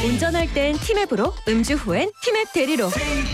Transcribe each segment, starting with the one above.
운전할 땐 티맵으로, 음주 후엔 티맵 대리로.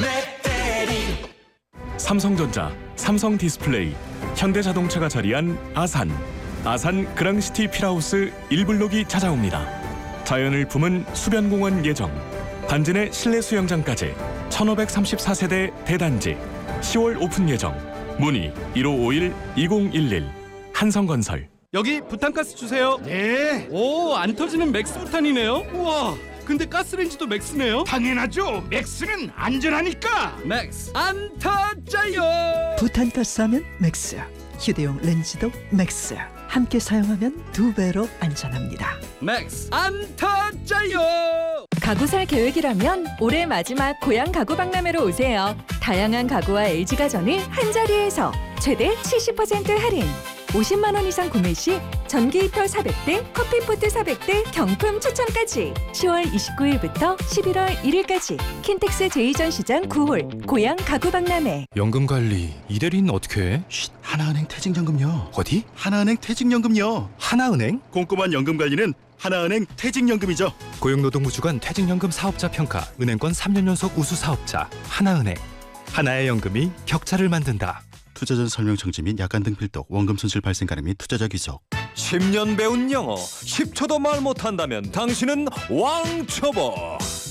삼성전자, 삼성디스플레이, 현대자동차가 자리한 아산 그랑시티 필하우스 1블록이 찾아옵니다. 자연을 품은 수변공원 예정, 단지 내 실내 수영장까지 1534세대 대단지 10월 오픈 예정. 문의 1551-2011 한성건설. 여기 부탄가스 주세요. 네, 오, 안 터지는 맥스 부탄이네요. 우와, 근데 가스레인지도 맥스네요. 당연하죠. 맥스는 안전하니까. 맥스 안 터져요. 부탄가스 하면 맥스, 휴대용 렌즈도 맥스. 함께 사용하면 2배로 안전합니다. 맥스 안 터져요. 가구 살 계획이라면 올해 마지막 고향 가구 박람회로 오세요. 다양한 가구와 LG가전을 한자리에서 최대 70% 할인. 50만 원 이상 구매 시 전기 히터 400대, 커피포트 400대 경품 추첨까지. 10월 29일부터 11월 1일까지 킨텍스 제2전시장 9홀 고향 가구 박람회. 연금 관리 이대리는 어떻게 해? 하나은행 퇴직연금요. 어디? 하나은행 퇴직연금요. 하나은행? 꼼꼼한 연금 관리는 하나은행 퇴직연금이죠. 고용노동부 주관 퇴직연금 사업자 평가 은행권 3년 연속 우수 사업자 하나은행. 하나의 연금이 격차를 만든다. 투자 전 설명 정지 및 약관 등 필독, 원금 손실 발생 가능 및 투자자 귀속. 10년 배운 영어 10초도 말 못한다면 당신은 왕초보.